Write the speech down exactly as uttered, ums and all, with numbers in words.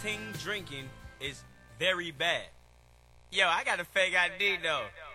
king drinking is very bad. Yo, I got a fake I D though.